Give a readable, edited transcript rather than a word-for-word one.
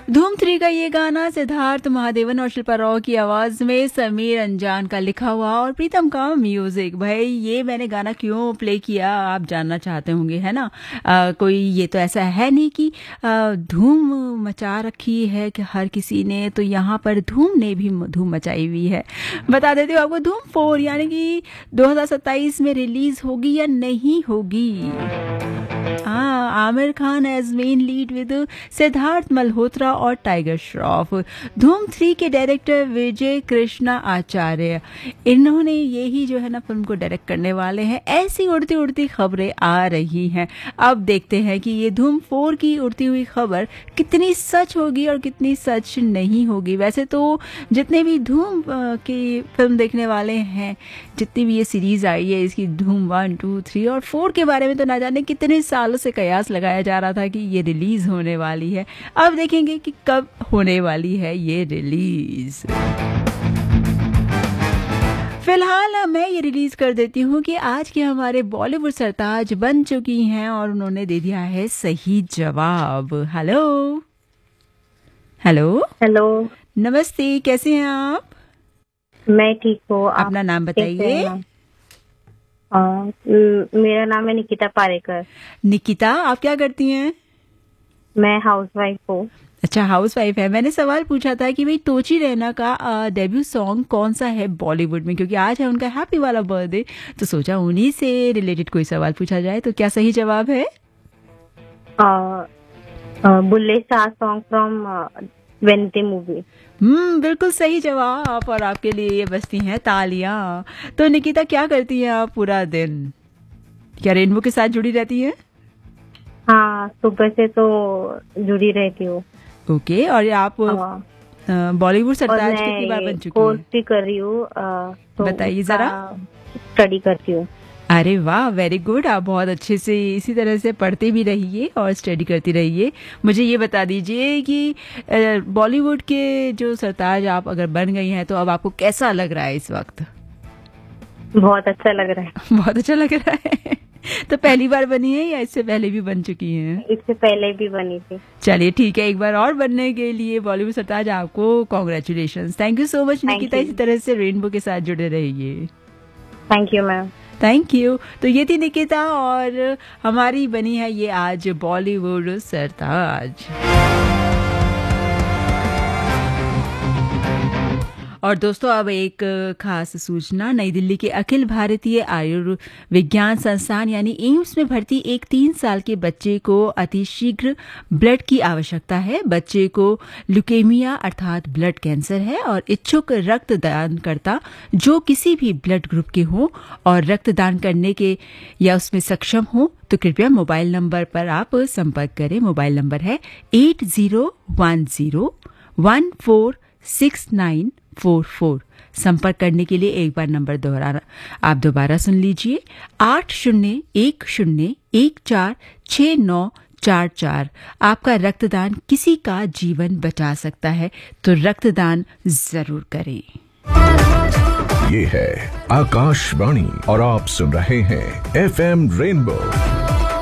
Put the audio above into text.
धूम 3 का ये गाना सिद्धार्थ महादेवन और शिल्पा रॉय की आवाज में समीर अंजान का लिखा हुआ और प्रीतम का म्यूजिक। भाई ये मैंने गाना क्यों प्ले किया आप जानना चाहते होंगे, है ना। कोई ये तो ऐसा है नहीं कि धूम मचा रखी है कि हर किसी ने, तो यहाँ पर धूम ने भी धूम मचाई हुई है। बता देती हूँ आपको, धूम 4 यानी कि 2027 में रिलीज होगी या नहीं होगी। हाँ, Aamir Khan as main lead with Siddharth Malhotra और टाइगर श्रॉफ। धूम 3 के डायरेक्टर विजय कृष्णा आचार्य, इन्होंने यही जो है ना फिल्म को डायरेक्ट करने वाले हैं। ऐसी उड़ती उड़ती खबरें आ रही हैं। अब देखते हैं कि ये धूम 4 की उड़ती हुई खबर कितनी सच होगी और कितनी सच नहीं होगी। वैसे तो जितने भी धूम की फिल्म देखने वाले हैं, जितनी भी ये सीरीज आई है इसकी, धूम 1, 2, 3 और 4 के बारे में तो ना जाने कितने सालों से कयास लगाया जा रहा था कि ये रिलीज होने वाली है। अब देखेंगे कि कब होने वाली है ये रिलीज। फिलहाल मैं ये रिलीज कर देती हूँ कि आज के हमारे बॉलीवुड सरताज बन चुकी हैं और उन्होंने दे दिया है सही जवाब। हेलो हेलो हेलो, नमस्ते, कैसे हैं आप? मैं ठीक हूँ। अपना नाम बताइए। मेरा नाम है निकिता पारेकर। निकिता, आप क्या करती हैं? मैं हाउसवाइफ हूँ। अच्छा, हाउस वाइफ है। मैंने सवाल पूछा था कि भाई टोची रैना का डेब्यू सॉन्ग कौन सा है बॉलीवुड में, क्योंकि आज है उनका हैप्पी वाला बर्थडे, तो सोचा उन्हीं से रिलेटेड कोई सवाल पूछा जाए। तो क्या सही जवाब है? Bulleh Shah song from vanity movie. बिल्कुल सही जवाब, और आपके लिए ये बजती हैं तालियां। तो निकिता, क्या करती हैं आप पूरा दिन? क्या रेनबो के साथ जुड़ी रहती हैं? हाँ, सुबह से तो जुड़ी रहती हूँ। ओके, और आप बॉलीवुड सरताज कितनी बार बन चुकी हैं? कोर्स भी कर रही हूँ, तो बताइए जरा। स्टडी करती हूँ। अरे वाह, वेरी गुड। आप बहुत अच्छे से इसी तरह से पढ़ते भी रहिए और स्टडी करती रहिए। मुझे ये बता दीजिए कि बॉलीवुड के जो सरताज आप अगर बन गई हैं, तो अब आपको कैसा लग रहा है इस वक्त? बहुत अच्छा लग रहा है। बहुत अच्छा लग रहा है। तो पहली बार बनी है या इससे पहले भी बन चुकी हैं? इससे पहले भी बनी थी। चलिए ठीक है, एक बार और बनने के लिए बॉलीवुड सरताज आपको congratulations. Thank you so much Nikita, इसी तरह से रेनबो के साथ जुड़े रहिए। Thank you ma'am. Thank you. तो ये थी निकिता और हमारी बनी है ये आज बॉलीवुड सरताज। और दोस्तों, अब एक खास सूचना। नई दिल्ली के अखिल भारतीय आयुर्विज्ञान संस्थान यानी एम्स में भर्ती एक 3 साल के बच्चे को अतिशीघ्र ब्लड की आवश्यकता है। बच्चे को ल्यूकेमिया अर्थात ब्लड कैंसर है और इच्छुक रक्तदानकर्ता जो किसी भी ब्लड ग्रुप के हों और रक्तदान करने के या उसमें सक्षम हो, तो कृपया मोबाइल नंबर पर आप संपर्क करें। मोबाइल नंबर है 8010146944। संपर्क करने के लिए एक बार नंबर आप दोबारा सुन लीजिए, 8010146944। आपका रक्तदान किसी का जीवन बचा सकता है, तो रक्तदान जरूर करें। ये है आकाशवाणी और आप सुन रहे हैं FM रेनबो।